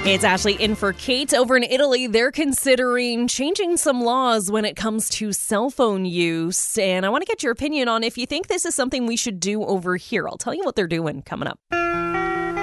It's Ashley in for Kate. Over in Italy, they're considering changing some laws when it comes to cell phone use. And I want to get your opinion on if you think this is something we should do over here. I'll tell you what they're doing coming up.